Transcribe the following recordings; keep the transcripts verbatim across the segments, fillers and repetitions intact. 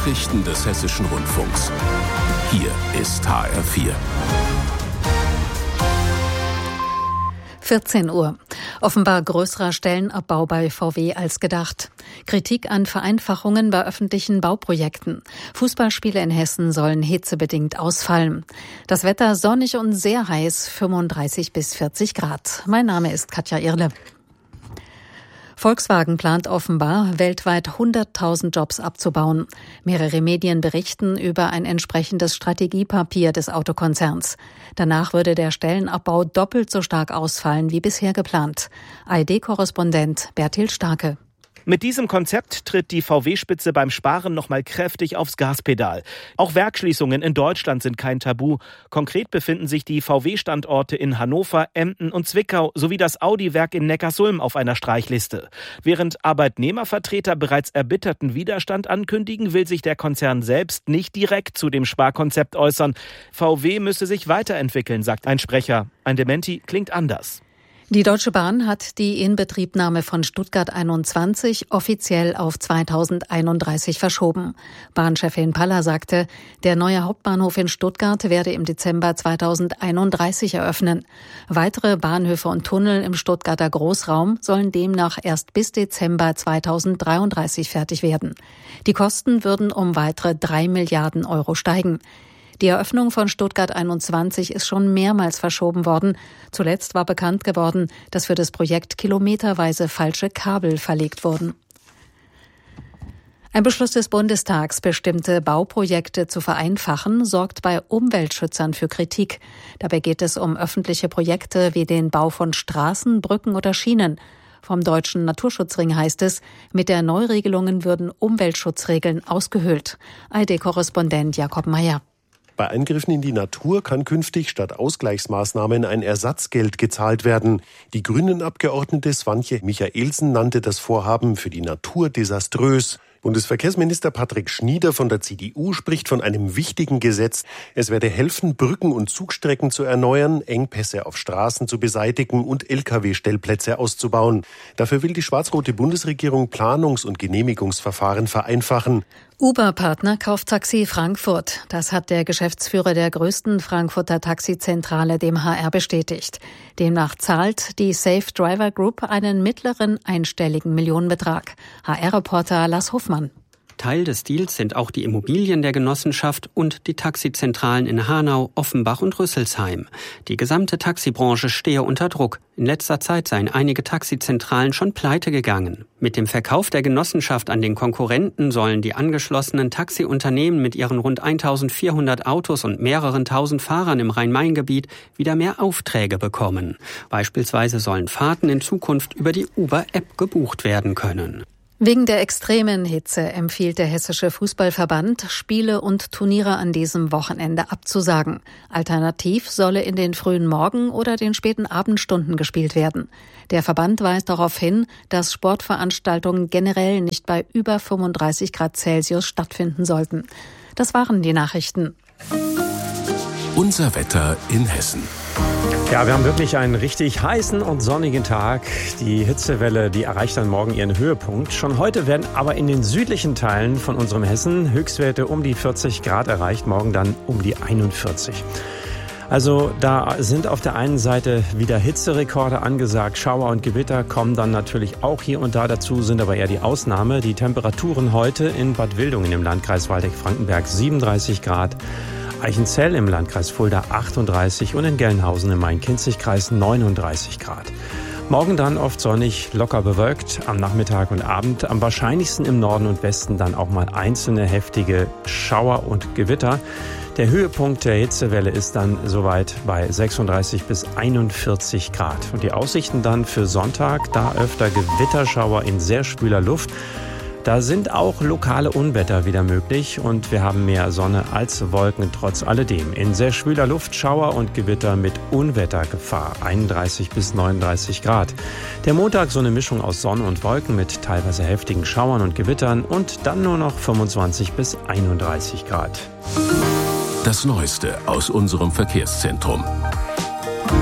Nachrichten des Hessischen Rundfunks. Hier ist H R vier. vierzehn Uhr. Offenbar größerer Stellenabbau bei V W als gedacht. Kritik an Vereinfachungen bei öffentlichen Bauprojekten. Fußballspiele in Hessen sollen hitzebedingt ausfallen. Das Wetter sonnig und sehr heiß, fünfunddreißig bis vierzig Grad. Mein Name ist Katja Irle. Volkswagen plant offenbar, weltweit hunderttausend Jobs abzubauen. Mehrere Medien berichten über ein entsprechendes Strategiepapier des Autokonzerns. Danach würde der Stellenabbau doppelt so stark ausfallen wie bisher geplant. A R D-Korrespondent Bertil Starke. Mit diesem Konzept tritt die V W-Spitze beim Sparen nochmal kräftig aufs Gaspedal. Auch Werksschließungen in Deutschland sind kein Tabu. Konkret befinden sich die V W-Standorte in Hannover, Emden und Zwickau sowie das Audi-Werk in Neckarsulm auf einer Streichliste. Während Arbeitnehmervertreter bereits erbitterten Widerstand ankündigen, will sich der Konzern selbst nicht direkt zu dem Sparkonzept äußern. V W müsse sich weiterentwickeln, sagt ein Sprecher. Ein Dementi klingt anders. Die Deutsche Bahn hat die Inbetriebnahme von Stuttgart einundzwanzig offiziell auf zweitausendeinunddreißig verschoben. Bahnchefin Paller sagte, der neue Hauptbahnhof in Stuttgart werde im Dezember zweitausendeinunddreißig eröffnen. Weitere Bahnhöfe und Tunnel im Stuttgarter Großraum sollen demnach erst bis Dezember zweitausenddreiunddreißig fertig werden. Die Kosten würden um weitere drei Milliarden Euro steigen. Die Eröffnung von Stuttgart einundzwanzig ist schon mehrmals verschoben worden. Zuletzt war bekannt geworden, dass für das Projekt kilometerweise falsche Kabel verlegt wurden. Ein Beschluss des Bundestags, bestimmte Bauprojekte zu vereinfachen, sorgt bei Umweltschützern für Kritik. Dabei geht es um öffentliche Projekte wie den Bau von Straßen, Brücken oder Schienen. Vom Deutschen Naturschutzring heißt es, mit der Neuregelungen würden Umweltschutzregeln ausgehöhlt. A R D-Korrespondent Jakob Meyer. Bei Eingriffen in die Natur kann künftig statt Ausgleichsmaßnahmen ein Ersatzgeld gezahlt werden. Die Grünen-Abgeordnete Swantje Michaelsen nannte das Vorhaben für die Natur desaströs. Bundesverkehrsminister Patrick Schnieder von der C D U spricht von einem wichtigen Gesetz. Es werde helfen, Brücken und Zugstrecken zu erneuern, Engpässe auf Straßen zu beseitigen und L K W-Stellplätze auszubauen. Dafür will die schwarz-rote Bundesregierung Planungs- und Genehmigungsverfahren vereinfachen. Uber-Partner kauft Taxi Frankfurt. Das hat der Geschäftsführer der größten Frankfurter Taxizentrale dem H R bestätigt. Demnach zahlt die Safe Driver Group einen mittleren einstelligen Millionenbetrag. H R-Reporter Lars Hofmann. Teil des Deals sind auch die Immobilien der Genossenschaft und die Taxizentralen in Hanau, Offenbach und Rüsselsheim. Die gesamte Taxibranche stehe unter Druck. In letzter Zeit seien einige Taxizentralen schon pleite gegangen. Mit dem Verkauf der Genossenschaft an den Konkurrenten sollen die angeschlossenen Taxiunternehmen mit ihren rund eintausendvierhundert Autos und mehreren tausend Fahrern im Rhein-Main-Gebiet wieder mehr Aufträge bekommen. Beispielsweise sollen Fahrten in Zukunft über die Uber-App gebucht werden können. Wegen der extremen Hitze empfiehlt der Hessische Fußballverband, Spiele und Turniere an diesem Wochenende abzusagen. Alternativ solle in den frühen Morgen- oder den späten Abendstunden gespielt werden. Der Verband weist darauf hin, dass Sportveranstaltungen generell nicht bei über fünfunddreißig Grad Celsius stattfinden sollten. Das waren die Nachrichten. Unser Wetter in Hessen. Ja, wir haben wirklich einen richtig heißen und sonnigen Tag. Die Hitzewelle, die erreicht dann morgen ihren Höhepunkt. Schon heute werden aber in den südlichen Teilen von unserem Hessen Höchstwerte um die vierzig Grad erreicht, morgen dann um die einundvierzig. Also da sind auf der einen Seite wieder Hitzerekorde angesagt. Schauer und Gewitter kommen dann natürlich auch hier und da dazu, sind aber eher die Ausnahme. Die Temperaturen heute in Bad Wildungen im Landkreis Waldeck-Frankenberg siebenunddreißig Grad. Eichenzell im Landkreis Fulda achtunddreißig und in Gelnhausen im Main-Kinzig-Kreis neununddreißig Grad. Morgen dann oft sonnig, locker bewölkt, am Nachmittag und Abend. Am wahrscheinlichsten im Norden und Westen dann auch mal einzelne heftige Schauer und Gewitter. Der Höhepunkt der Hitzewelle ist dann soweit bei sechsunddreißig bis einundvierzig Grad. Und die Aussichten dann für Sonntag, da öfter Gewitterschauer in sehr schwüler Luft. Da sind auch lokale Unwetter wieder möglich und wir haben mehr Sonne als Wolken trotz alledem. In sehr schwüler Luft Schauer und Gewitter mit Unwettergefahr, einunddreißig bis neununddreißig Grad. Der Montag so eine Mischung aus Sonne und Wolken mit teilweise heftigen Schauern und Gewittern und dann nur noch fünfundzwanzig bis einunddreißig Grad. Das Neueste aus unserem Verkehrszentrum.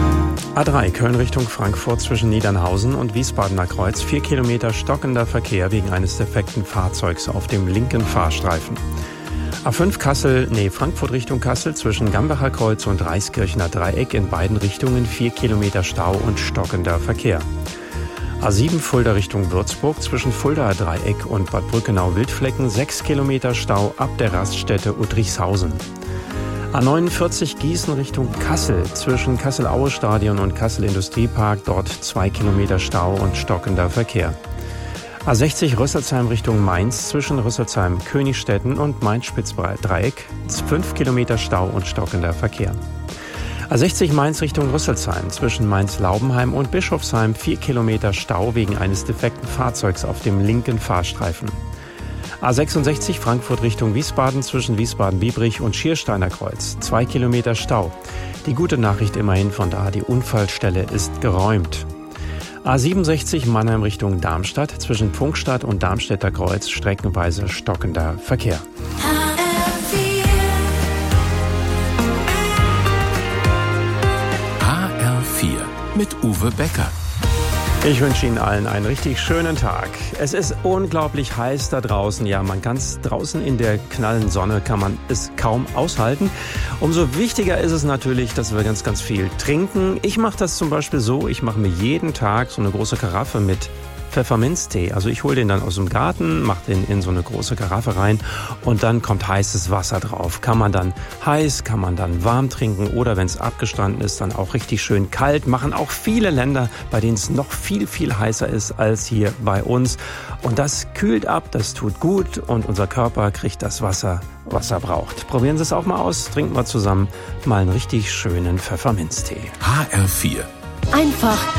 A drei Köln Richtung Frankfurt zwischen Niedernhausen und Wiesbadener Kreuz. Vier Kilometer stockender Verkehr wegen eines defekten Fahrzeugs auf dem linken Fahrstreifen. A fünf Kassel, nee, Frankfurt Richtung Kassel zwischen Gambacher Kreuz und Reiskirchener Dreieck in beiden Richtungen. Vier Kilometer Stau und stockender Verkehr. A sieben Fulda Richtung Würzburg zwischen Fuldaer Dreieck und Bad Brückenau-Wildflecken. Sechs Kilometer Stau ab der Raststätte Uttrichshausen. A neunundvierzig Gießen Richtung Kassel zwischen Kassel-Aue-Stadion und Kassel-Industriepark. Dort zwei Kilometer Stau und stockender Verkehr. A sechzig Rüsselsheim Richtung Mainz zwischen Rüsselsheim-Königstetten und Mainz-Spitz-Dreieck. fünf Kilometer Stau und stockender Verkehr. A sechzig Mainz Richtung Rüsselsheim zwischen Mainz-Laubenheim und Bischofsheim. vier Kilometer Stau wegen eines defekten Fahrzeugs auf dem linken Fahrstreifen. A sechsundsechzig Frankfurt Richtung Wiesbaden zwischen Wiesbaden-Biebrich und Schiersteiner Kreuz. Zwei Kilometer Stau. Die gute Nachricht immerhin von da, die Unfallstelle ist geräumt. A siebenundsechzig Mannheim Richtung Darmstadt zwischen Pfungstadt und Darmstädter Kreuz. Streckenweise stockender Verkehr. H R vier mit Uwe Becker. Ich wünsche Ihnen allen einen richtig schönen Tag. Es ist unglaublich heiß da draußen. Ja, man kann es draußen in der knallen Sonne, kann man es kaum aushalten. Umso wichtiger ist es natürlich, dass wir ganz, ganz viel trinken. Ich mache das zum Beispiel so, ich mache mir jeden Tag so eine große Karaffe mit Pfefferminztee. Also ich hole den dann aus dem Garten, mache den in so eine große Karaffe rein und dann kommt heißes Wasser drauf. Kann man dann heiß, kann man dann warm trinken oder wenn es abgestanden ist, dann auch richtig schön kalt. Machen auch viele Länder, bei denen es noch viel, viel heißer ist als hier bei uns. Und das kühlt ab, das tut gut und unser Körper kriegt das Wasser, was er braucht. Probieren Sie es auch mal aus, trinken wir zusammen mal einen richtig schönen Pfefferminztee. H R vier. Einfach